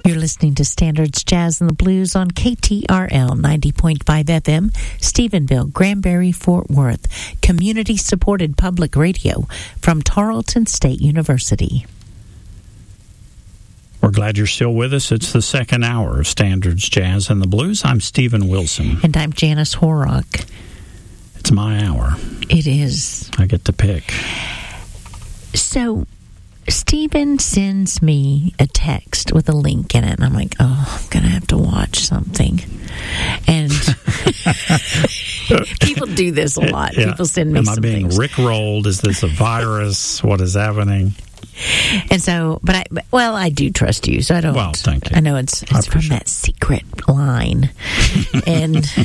You're listening to Standards Jazz and the Blues on KTRL 90.5 FM, Stephenville, Granbury, Fort Worth, community-supported public radio from Tarleton State University. We're glad you're still with us. It's the second hour of Standards Jazz and the Blues. I'm Stephen Wilson. And I'm Janice Horrock. It's my hour. It is. I get to pick. So, Stephen sends me a text with a link in it, and I'm like, oh, I'm going to have to watch something. And people do this a lot. Yeah. People send me some things. Am I being rickrolled? Is this a virus? What is happening? And so, I do trust you, so I don't. Well, thank you. I know it's from that secret line. And